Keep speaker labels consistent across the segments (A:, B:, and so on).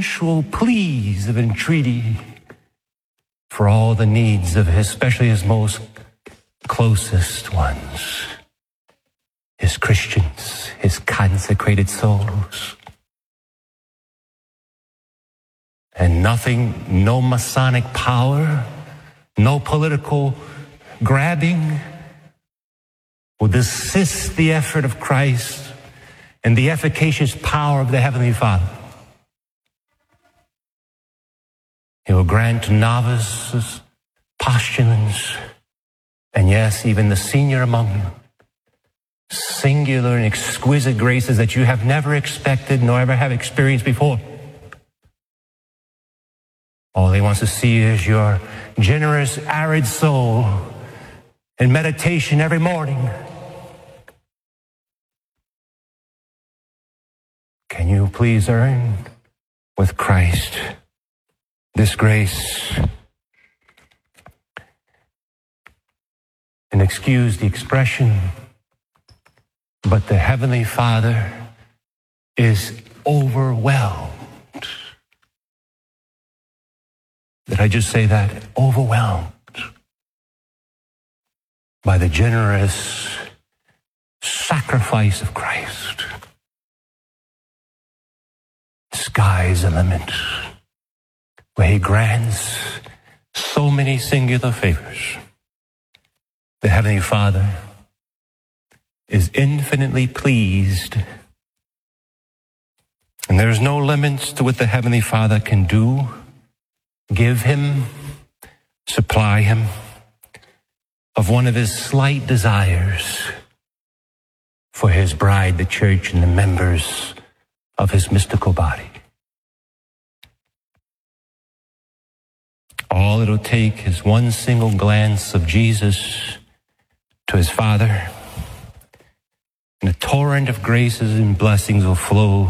A: sensual pleas of entreaty for all the needs of especially his most closest ones, his Christians, his consecrated souls. And nothing, no Masonic power, no political grabbing will desist the effort of Christ and the efficacious power of the Heavenly Father. He will grant to novices, postulants, and yes, even the senior among you, singular and exquisite graces that you have never expected nor ever have experienced before. All he wants to see is your generous, arid soul in meditation every morning. Can you please earn with Christ this grace? And excuse the expression, but the Heavenly Father is overwhelmed. Did I just say that? Overwhelmed by the generous sacrifice of Christ. Sky's the limit, where he grants so many singular favors. The Heavenly Father is infinitely pleased, and there's no limits to what the Heavenly Father can do, give him, supply him of one of his slight desires for his bride, the church, and the members of his mystical body. All it'll take is one single glance of Jesus to his Father, and a torrent of graces and blessings will flow.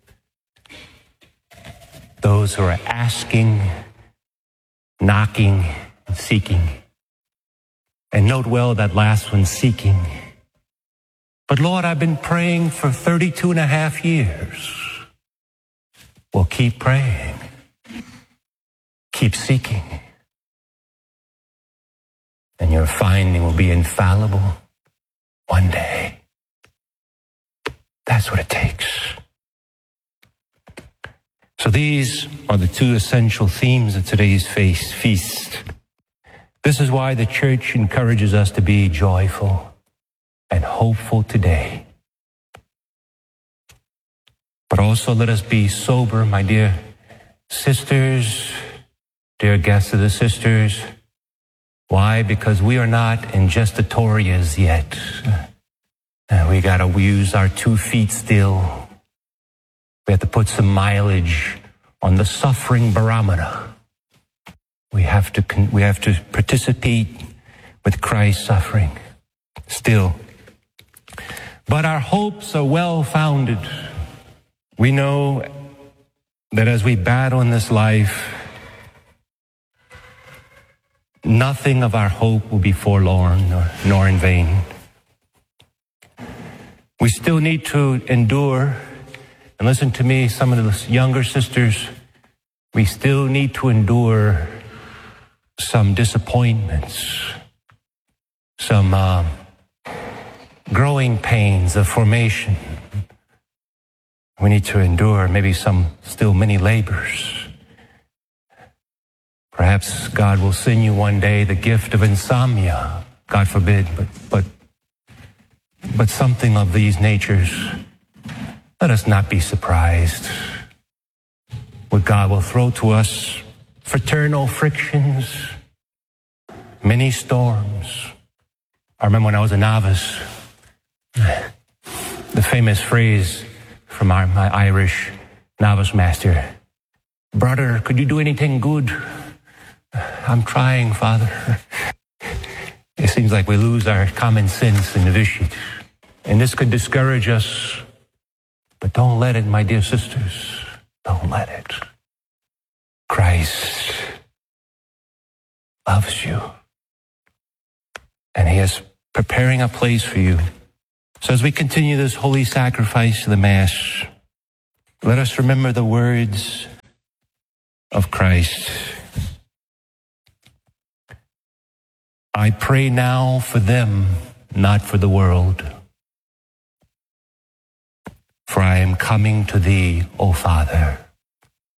A: Those who are asking, knocking, and seeking. And note well that last one, seeking. But Lord, I've been praying for 32 and a half years. Well, keep praying. Keep seeking. And your finding will be infallible one day. That's what it takes. So these are the two essential themes of today's feast. This is why the church encourages us to be joyful and hopeful today. But also let us be sober, my dear sisters, dear guests of the sisters. Why? Because we are not ingestatorias yet. We got to use our 2 feet still. We have to put some mileage on the suffering barometer. We have to participate with Christ's suffering still. But our hopes are well-founded. We know that as we battle in this life, nothing of our hope will be forlorn nor in vain. We still need to endure. And listen to me, some of the younger sisters, we still need to endure some disappointments, some growing pains of formation. We need to endure maybe many labors. Perhaps God will send you one day the gift of insomnia, God forbid, but something of these natures. Let us not be surprised what God will throw to us: fraternal frictions, many storms. I remember when I was a novice, the famous phrase from my Irish novice master, "Brother, could you do anything good?" "I'm trying, Father." It seems like we lose our common sense in the novitiate, and this could discourage us. But don't let it, my dear sisters. Don't let it. Christ loves you, and he is preparing a place for you. So as we continue this holy sacrifice of the Mass, let us remember the words of Christ. I pray now for them, not for the world. For I am coming to thee, O Father.